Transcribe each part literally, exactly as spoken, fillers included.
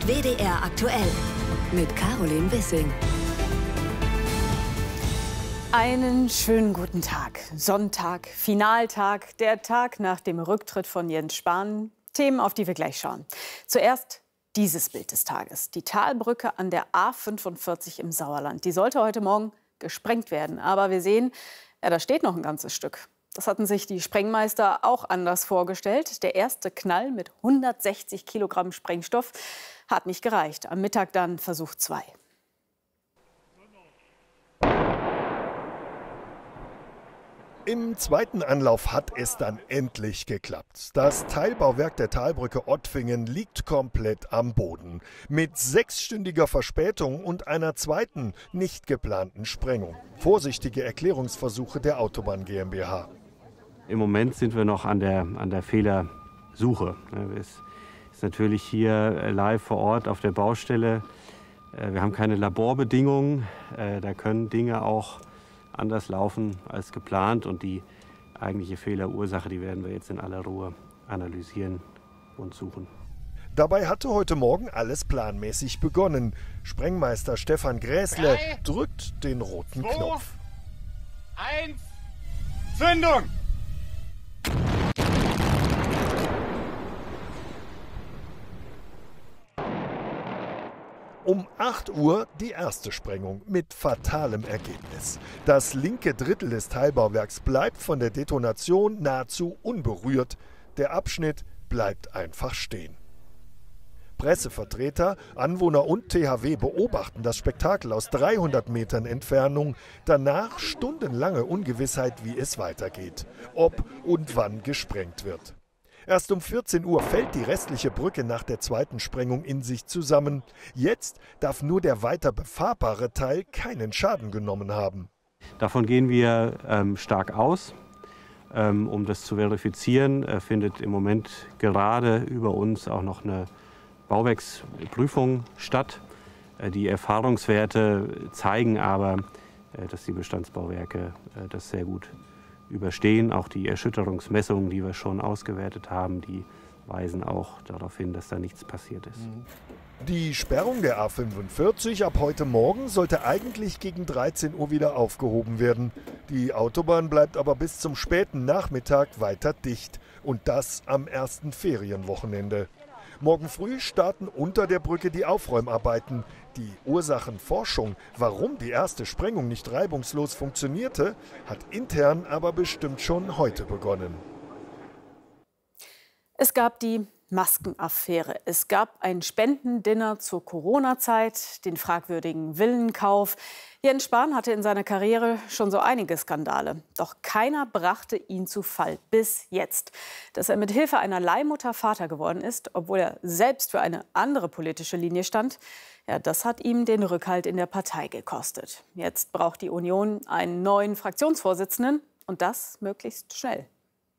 ist W D R aktuell mit Caroline Wissing. Einen schönen guten Tag. Sonntag, Finaltag, der Tag nach dem Rücktritt von Jens Spahn. Themen, auf die wir gleich schauen. Zuerst dieses Bild des Tages. Die Talbrücke an der A fünfundvierzig im Sauerland. Die sollte heute Morgen gesprengt werden. Aber wir sehen, ja, da steht noch ein ganzes Stück. Das hatten sich die Sprengmeister auch anders vorgestellt. Der erste Knall mit hundertsechzig Kilogramm Sprengstoff hat nicht gereicht. Am Mittag dann Versuch zwei. Im zweiten Anlauf hat es dann endlich geklappt. Das Teilbauwerk der Talbrücke Ottwingen liegt komplett am Boden. Mit sechsstündiger Verspätung und einer zweiten, nicht geplanten Sprengung. Vorsichtige Erklärungsversuche der Autobahn GmbH. Im Moment sind wir noch an der, an der Fehlersuche. Es ist natürlich hier live vor Ort auf der Baustelle. Wir haben keine Laborbedingungen. Da können Dinge auch anders laufen als geplant. Und die eigentliche Fehlerursache, die werden wir jetzt in aller Ruhe analysieren und suchen. Dabei hatte heute Morgen alles planmäßig begonnen. Sprengmeister Stefan Gräßle Drei, drückt den roten zwei, Knopf. Eins, Zündung! Um acht Uhr die erste Sprengung mit fatalem Ergebnis. Das linke Drittel des Teilbauwerks bleibt von der Detonation nahezu unberührt. Der Abschnitt bleibt einfach stehen. Pressevertreter, Anwohner und T H W beobachten das Spektakel aus dreihundert Metern Entfernung. Danach stundenlange Ungewissheit, wie es weitergeht, ob und wann gesprengt wird. Erst um vierzehn Uhr fällt die restliche Brücke nach der zweiten Sprengung in sich zusammen. Jetzt darf nur der weiter befahrbare Teil keinen Schaden genommen haben. Davon gehen wir ähm, stark aus. Ähm, um das zu verifizieren, äh, findet im Moment gerade über uns auch noch eine Bauwerksprüfung statt. Äh, die Erfahrungswerte zeigen aber, äh, dass die Bestandsbauwerke äh, das sehr gut überstehen. Auch die Erschütterungsmessungen, die wir schon ausgewertet haben, die weisen auch darauf hin, dass da nichts passiert ist. Die Sperrung der A fünfundvierzig ab heute Morgen sollte eigentlich gegen dreizehn Uhr wieder aufgehoben werden. Die Autobahn bleibt aber bis zum späten Nachmittag weiter dicht. Und das am ersten Ferienwochenende. Morgen früh starten unter der Brücke die Aufräumarbeiten. Die Ursachenforschung, warum die erste Sprengung nicht reibungslos funktionierte, hat intern aber bestimmt schon heute begonnen. Es gab die Maskenaffäre. Es gab ein Spendendinner zur Corona-Zeit, den fragwürdigen Villenkauf. Jens Spahn hatte in seiner Karriere schon so einige Skandale. Doch keiner brachte ihn zu Fall. Bis jetzt. Dass er mit Hilfe einer Leihmutter Vater geworden ist, obwohl er selbst für eine andere politische Linie stand, ja, das hat ihm den Rückhalt in der Partei gekostet. Jetzt braucht die Union einen neuen Fraktionsvorsitzenden und das möglichst schnell.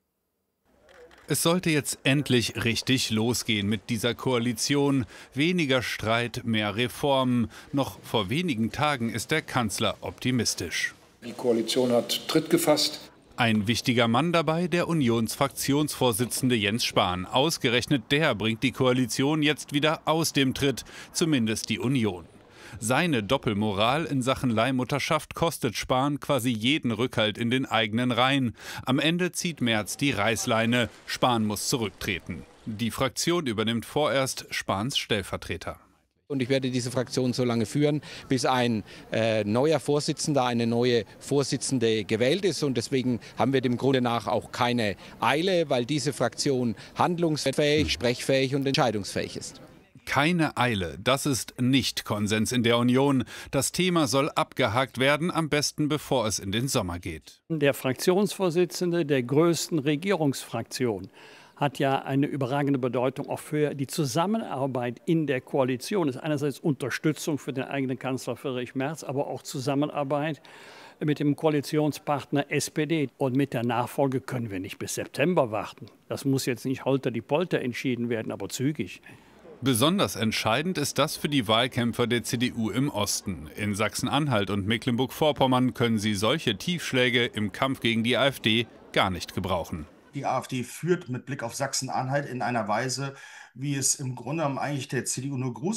Es sollte jetzt endlich richtig losgehen mit dieser Koalition. Weniger Streit, mehr Reformen. Noch vor wenigen Tagen ist der Kanzler optimistisch. Die Koalition hat Tritt gefasst. Ein wichtiger Mann dabei, der Unionsfraktionsvorsitzende Jens Spahn. Ausgerechnet der bringt die Koalition jetzt wieder aus dem Tritt, zumindest die Union. Seine Doppelmoral in Sachen Leihmutterschaft kostet Spahn quasi jeden Rückhalt in den eigenen Reihen. Am Ende zieht Merz die Reißleine. Spahn muss zurücktreten. Die Fraktion übernimmt vorerst Spahns Stellvertreter. Und ich werde diese Fraktion so lange führen, bis ein äh, neuer Vorsitzender, eine neue Vorsitzende gewählt ist. Und deswegen haben wir dem Grunde nach auch keine Eile, weil diese Fraktion handlungsfähig, sprechfähig und entscheidungsfähig ist. Keine Eile, das ist nicht Konsens in der Union. Das Thema soll abgehakt werden, am besten bevor es in den Sommer geht. Der Fraktionsvorsitzende der größten Regierungsfraktion hat ja eine überragende Bedeutung auch für die Zusammenarbeit in der Koalition. Das ist einerseits Unterstützung für den eigenen Kanzler Friedrich Merz, aber auch Zusammenarbeit mit dem Koalitionspartner S P D. Und mit der Nachfolge können wir nicht bis September warten. Das muss jetzt nicht holter die Polter entschieden werden, aber zügig. Besonders entscheidend ist das für die Wahlkämpfer der C D U im Osten. In Sachsen-Anhalt und Mecklenburg-Vorpommern können sie solche Tiefschläge im Kampf gegen die AfD gar nicht gebrauchen. Die AfD führt mit Blick auf Sachsen-Anhalt in einer Weise, wie es im Grunde genommen eigentlich der C D U nur Gruß